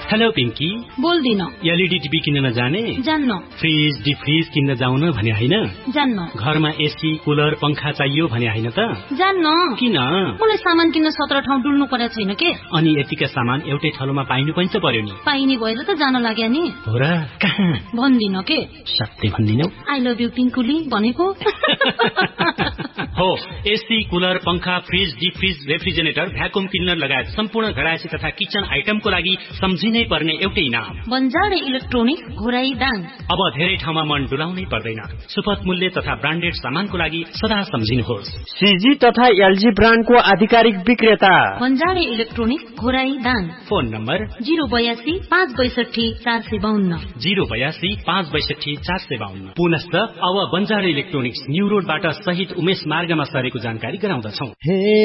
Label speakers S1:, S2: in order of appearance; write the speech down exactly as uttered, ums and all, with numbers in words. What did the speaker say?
S1: Hello Pinky.
S2: बोल्दिन।
S1: LED TV किन्न जाने?
S2: जान्न।
S1: फ्रिज डिफ्रिज किन्न जाउन भने हैन?
S2: जान्न।
S1: घरमा एसी कुलर पंखा चाहियो भने हैन त?
S2: जान्न।
S1: किन?
S2: मलाई सामान किन्न सत्र ठाउँ डुल्नु पर्या छैन के।
S1: अनि यतिका सामान एउटै ठाउँमा पाइनु पनि त पर्यो नि।
S2: पाइने भएर त जान लाग्या नि।
S1: हो र? कहाँ?
S2: भन्दिन के।
S1: सत्य भन्दिनौ?
S2: आई लभ यु पिंकुली भनेको।
S1: हो, एसी कुलर पंखा फ्रिज डिफ्रिज रेफ्रिजरेटर भ्याकुम क्लिनर लगायत सम्पूर्ण घरायसी तथा किचन आइटमको लागि सम्झिनै पर्ने एउटै नाम
S2: बन्जारे इलेक्ट्रोनिक घोराई दाङ।
S1: अब धेरै ठाउँमा मन डुलाउनै पर्दैन। सुपथ मूल्य तथा ब्रान्डेड सामानको लागि सदा सम्झिनुहोस्
S3: सीजी तथा एलजी ब्रान्डको आधिकारिक विक्रेता
S2: बन्जारे electronic Ghorahi Dang.
S1: Phone number
S2: zero बयासी पाँच बैसठी चार सय बाहन्न
S1: जिरो बयासी पाँच बैसठी चार सय बाहन्न। पुनश्च अब बन्जारे इलेक्ट्रोनिक्स न्यू रोडबाट शहीद उमेश मार्गमा सरेको जानकारी गराउँदछौ।